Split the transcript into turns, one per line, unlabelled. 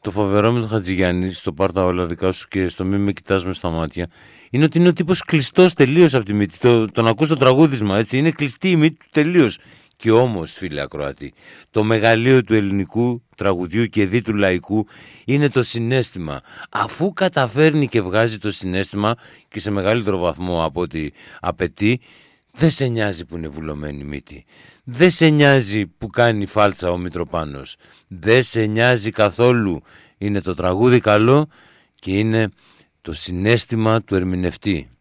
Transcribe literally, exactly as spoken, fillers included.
το φοβερό με τον Χατζηγιάννη, στο πάρ' τα όλα δικά σου και στο μη με κοιτάς μες στα μάτια, είναι ότι είναι ο τύπος κλειστός τελείως από τη μύτη. Το, τον ακούς το τραγούδισμα, έτσι, είναι κλειστή η μύτη του τελείως. Και όμως, φίλε ακροατή, το μεγαλείο του ελληνικού τραγουδιού και δι του λαϊκού είναι το συναίσθημα. Αφού καταφέρνει και βγάζει το συναίσθημα και σε μεγαλύτερο βαθμό από ό,τι απαιτεί, δεν σε νοιάζει που είναι βουλωμένη η μύτη. Δεν σε νοιάζει που κάνει φάλτσα ο Μητροπάνος. Δεν σε νοιάζει καθόλου. Είναι το τραγούδι καλό και είναι το συναίσθημα του ερμηνευτή.